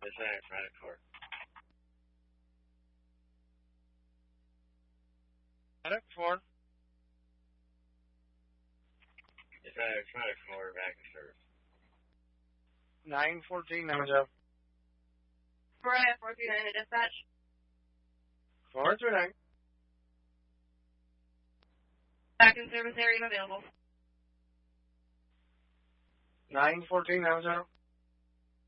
Yes, I am trying to court. Medic 4. Yes, I am trying to court back in service. 914, now job. Mariah 439 to dispatch. 439. Back in service area available. 914, now job.